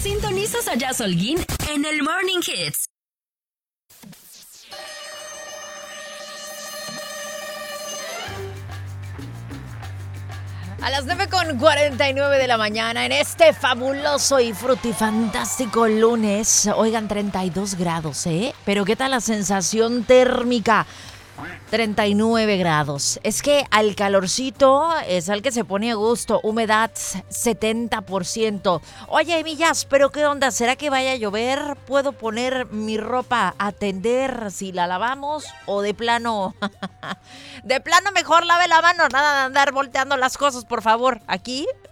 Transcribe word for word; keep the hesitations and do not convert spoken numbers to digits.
Sintonizas a Jazz Holguín en el Morning Hits. A las nueve con cuarenta y nueve de la mañana, en este fabuloso y frutifantástico lunes. Oigan, treinta y dos grados, ¿eh? Pero ¿qué tal la sensación térmica? treinta y nueve grados. Es que al calorcito es al que se pone a gusto. Humedad setenta por ciento. Oye, Millas, ¿pero qué onda? ¿Será que vaya a llover? ¿Puedo poner mi ropa a tender si la lavamos? ¿O de plano? De plano mejor lave la mano. Nada de andar volteando las cosas, por favor. Aquí